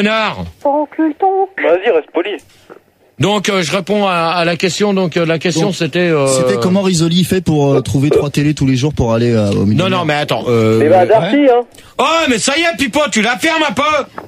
connard. Encule ton cul. Vas-y, reste poli. Donc je réponds à la question. Donc la question c'était. C'était comment Risoli fait pour trouver 3 télés tous les jours pour aller au milieu. Non mais attends. Mais bah Darty hein. Oh mais ça y est Pipo, tu la fermes un peu.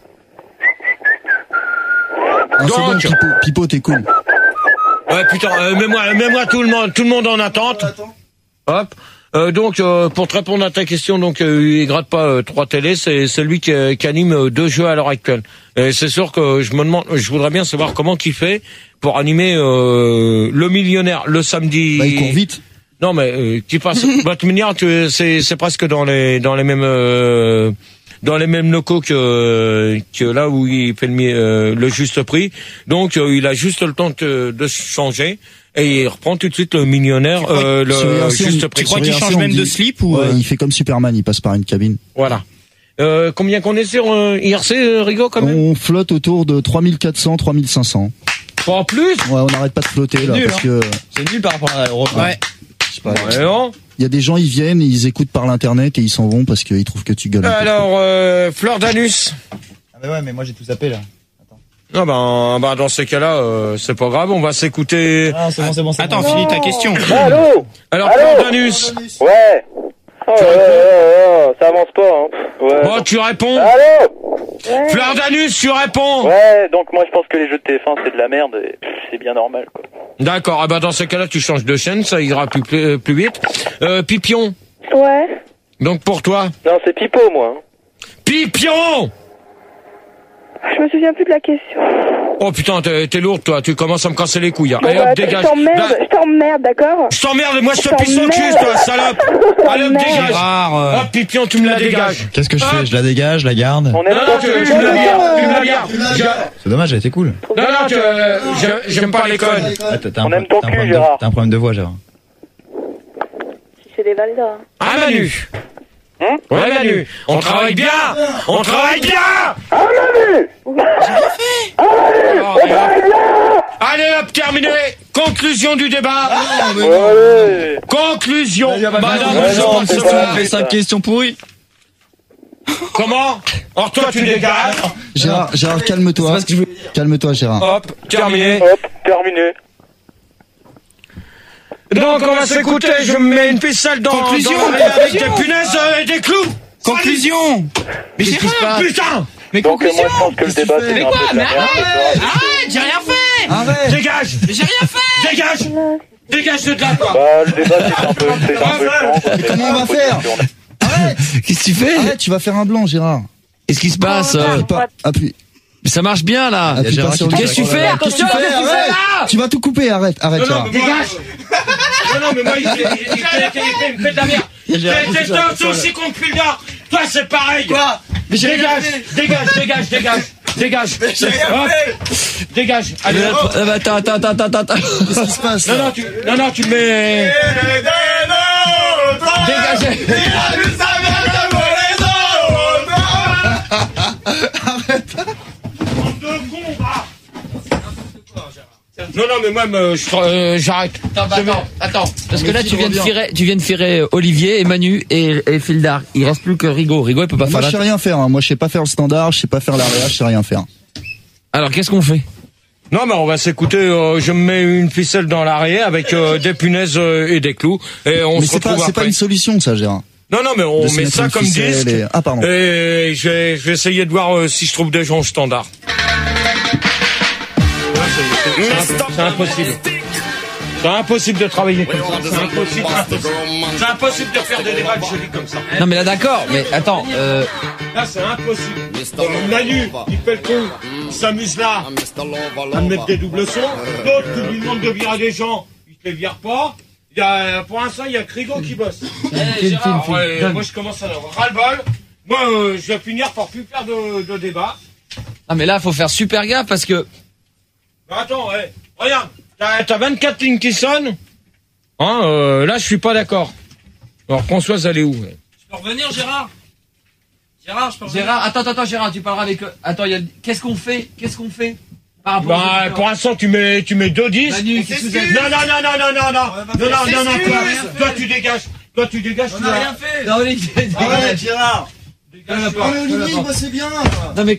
Ah, c'est bon, Pipo, t'es cool. Ouais putain, mets-moi tout le monde en attente. Hop. Donc pour te répondre à ta question, donc il gratte pas 3 télés, c'est celui qui anime 2 jeux à l'heure actuelle. Et c'est sûr que je voudrais bien savoir comment il fait pour animer le millionnaire le samedi. Bah, il court vite. Non mais qui passe. Bah tu me diras, c'est presque dans les mêmes locaux que là où il fait le juste prix. Donc il a juste le temps de changer. Et il reprend tout de suite le millionnaire, le juste prix. Tu crois qu'il change même de slip ou il fait comme Superman, il passe par une cabine. Voilà. Combien qu'on est sur IRC, Rigo, quand même? On flotte autour de 3400, 3500. Pas plus? Ouais, on n'arrête pas de flotter, là, nul, parce que... C'est nul par rapport à l'Europe. Ouais. Je sais pas. Non. Il y a des gens, ils viennent, ils écoutent par l'internet et ils s'en vont parce qu'ils trouvent que tu gueules. Alors, Fleur d'Anus. Ah mais ouais, mais moi j'ai tout zappé là. Ah ben dans ces cas-là, c'est pas grave, on va s'écouter. Ah, c'est bon. Attends, finis ta question. Allô. Alors, Fleur d'Anus. Ouais. Oh, ça avance pas hein. Ouais. Bon, tu réponds. Allô. Ouais. Fleur d'Anus, tu réponds. Ouais, donc moi je pense que les jeux de TF1 c'est de la merde et c'est bien normal quoi. D'accord, ah ben dans ces cas-là, tu changes de chaîne, ça ira plus vite. Pipion. Ouais. Donc pour toi. Non, c'est Pipo moi. Pipion. Je me souviens plus de la question. Oh putain, t'es lourde toi, tu commences à me casser les couilles. Bon, Allez bah, hop, dégage. Je t'emmerde, d'accord? Je t'emmerde, moi je te pisse au cul, toi, salope. Allez hop, dégage. Hop, Pipion, tu me la dégages. Qu'est-ce que je fais? Je la dégage, je la garde. On aime pas tu me la gardes. C'est dommage, elle était cool. Non, j'aime pas les connes. On aime ton cul, Gérard. T'as un problème de voix, Gérard. C'est des Valdas. Ah Manu. Ouais Manu, on travaille bien. On travaille bien. Ah Manu. Allez hop, terminé. Conclusion du débat. Ouais. Conclusion. On fait 5 questions pourries. Comment? Or toi tu dégages. Gérard, calme-toi. Calme-toi, Gérard. Hop, terminé. Hop, terminé. Donc on va s'écouter, je me mets une ficelle dans avec des punaises et des clous. Conclusion. Mais Gérard, putain. mais Donc moi conclusion. je pense que le débat c'est un peu de la merde. Arrête, j'ai rien fait. Arrête. Dégage. J'ai rien fait. Dégage de là quoi. Bah le débat c'est un peu chiant. Mais comment on va faire? Arrête. Qu'est-ce que tu fais? Arrête, tu vas faire un blanc, Gérard. Qu'est-ce qui se passe? Appuie. Mais ça marche bien là. Appuie pas sur le- Qu'est-ce que tu fais? Qu'est-ce que tu fais? Arrête. Tu vas tout couper, arrête, Gérard. Dégage. Non mais moi il me fait de la merde. T'es aussi con que Pildar. Toi c'est pareil. Quoi? Dégage. Hop. Dégage. Allez. Attends. Qu'est-ce qui se passe? Non, tu le mets. Dégagez. Non, mais moi, j'arrête. Attends. Parce que là, tu viens de firer Olivier et Manu et Fildar. Il reste plus que Rigo. Rigo, il peut pas faire Moi, je sais rien faire, hein. Moi, je sais pas faire le standard, je sais pas faire l'area, je sais rien faire. Alors, qu'est-ce qu'on fait? Non, mais on va s'écouter. Je me mets une ficelle dans l'arrière avec des punaises et des clous. Et on Mais se retrouve après. c'est pas une solution, ça, Gérard. Non, mais on met ça comme disque. Ah, pardon. Et je vais essayer de voir si je trouve des gens standards. C'est impossible. C'est impossible de travailler comme ça. C'est impossible de faire des débats jolis comme ça. Non, mais là, d'accord. Mais attends. Là, c'est impossible. Manu, il fait le con. Il s'amuse là à me mettre des doubles sons. D'autres, tu lui demandes de virer des gens. Il te les vire pas. Pour l'instant, il y a Crigo qui bosse. Gérard, moi, je commence à avoir ras-le-bol. Moi, je vais finir par plus faire de débat. Ah, mais là, faut faire super gaffe parce que. Attends, regarde. T'as 24 lignes qui sonnent. Hein, là, je suis pas d'accord. Alors, Françoise, elle est où? Je peux revenir, Gérard? Attends, Gérard, tu parleras avec eux. Attends, qu'est-ce qu'on fait? Pour l'instant, tu mets 2 disques. Manu, qu'est-ce que vous avez? Non, toi, tu dégages. On n'a rien fait. Non, Olivier, arrête, Gérard. Olivier, moi, c'est bien. Non, mais